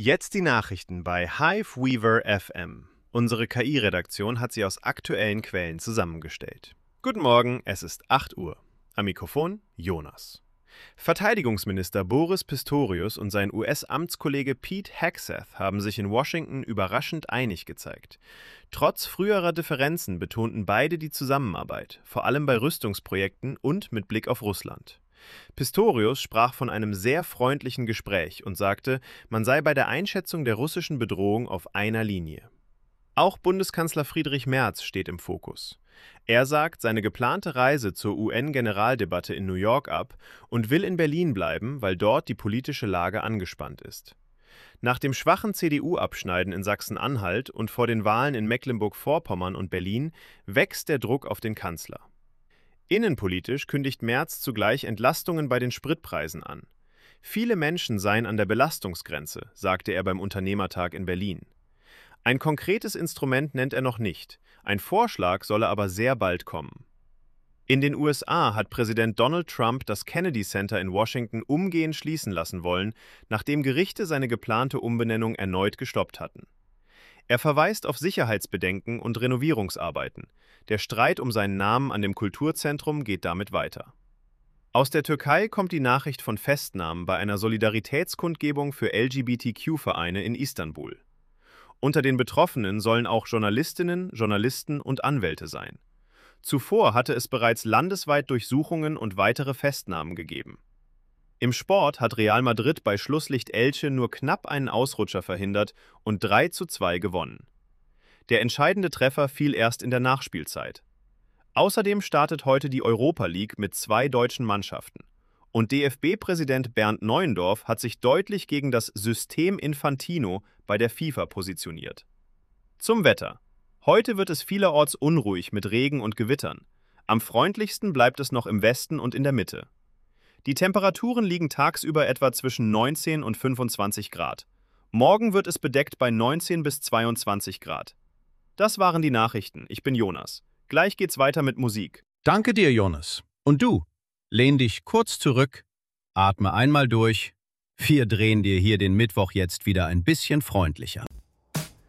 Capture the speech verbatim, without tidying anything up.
Jetzt die Nachrichten bei Hive Weaver F M. Unsere K I-Redaktion hat sie aus aktuellen Quellen zusammengestellt. Guten Morgen, es ist acht Uhr. Am Mikrofon Jonas. Verteidigungsminister Boris Pistorius und sein U S-Amtskollege Pete Hegseth haben sich in Washington überraschend einig gezeigt. Trotz früherer Differenzen betonten beide die Zusammenarbeit, vor allem bei Rüstungsprojekten und mit Blick auf Russland. Pistorius sprach von einem sehr freundlichen Gespräch und sagte, man sei bei der Einschätzung der russischen Bedrohung auf einer Linie. Auch Bundeskanzler Friedrich Merz steht im Fokus. Er sagt seine geplante Reise zur U N-Generaldebatte in New York ab und will in Berlin bleiben, weil dort die politische Lage angespannt ist. Nach dem schwachen C D U-Abschneiden in Sachsen-Anhalt und vor den Wahlen in Mecklenburg-Vorpommern und Berlin wächst der Druck auf den Kanzler. Innenpolitisch kündigt Merz zugleich Entlastungen bei den Spritpreisen an. Viele Menschen seien an der Belastungsgrenze, sagte er beim Unternehmertag in Berlin. Ein konkretes Instrument nennt er noch nicht, ein Vorschlag solle aber sehr bald kommen. In den U S A hat Präsident Donald Trump das Kennedy Center in Washington umgehend schließen lassen wollen, nachdem Gerichte seine geplante Umbenennung erneut gestoppt hatten. Er verweist auf Sicherheitsbedenken und Renovierungsarbeiten. Der Streit um seinen Namen an dem Kulturzentrum geht damit weiter. Aus der Türkei kommt die Nachricht von Festnahmen bei einer Solidaritätskundgebung für L G B T Q-Vereine in Istanbul. Unter den Betroffenen sollen auch Journalistinnen, Journalisten und Anwälte sein. Zuvor hatte es bereits landesweit Durchsuchungen und weitere Festnahmen gegeben. Im Sport hat Real Madrid bei Schlusslicht Elche nur knapp einen Ausrutscher verhindert und drei zu zwei gewonnen. Der entscheidende Treffer fiel erst in der Nachspielzeit. Außerdem startet heute die Europa League mit zwei deutschen Mannschaften. Und D F B-Präsident Bernd Neuendorf hat sich deutlich gegen das System Infantino bei der FIFA positioniert. Zum Wetter. Heute wird es vielerorts unruhig mit Regen und Gewittern. Am freundlichsten bleibt es noch im Westen und in der Mitte. Die Temperaturen liegen tagsüber etwa zwischen neunzehn und fünfundzwanzig Grad. Morgen wird es bedeckt bei neunzehn bis zweiundzwanzig Grad. Das waren die Nachrichten. Ich bin Jonas. Gleich geht's weiter mit Musik. Danke dir, Jonas. Und du? Lehn dich kurz zurück, atme einmal durch. Wir drehen dir hier den Mittwoch jetzt wieder ein bisschen freundlicher.